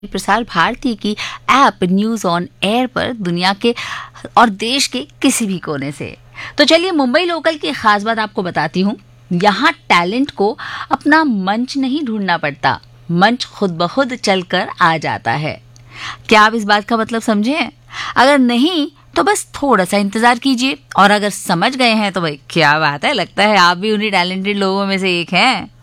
प्रसार भारती की app news on air पर दुनिया के और देश के किसी भी कोने से। तो चलिए मुंबई लोकल की खास बात आपको बताती हूँ। यहाँ टैलेंट को अपना मंच नहीं ढूंढना पड़ता, मंच खुद ब खुद चलकर आ जाता है। क्या आप इस बात का मतलब समझे? अगर नहीं तो बस थोड़ा सा इंतजार कीजिए, और अगर समझ गए हैं तो भाई क्या बात है, लगता है आप भी उन्हीं टैलेंटेड लोगों में से एक हैं।